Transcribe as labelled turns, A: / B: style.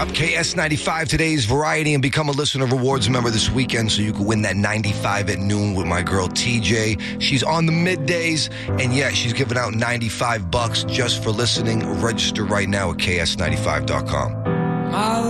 A: Yep, KS95, today's Variety, and become a Listener Rewards member this weekend so you can win that 95 at noon with my girl TJ. She's on the middays, and yeah, she's giving out $95 just for listening. Register right now at KS95.com.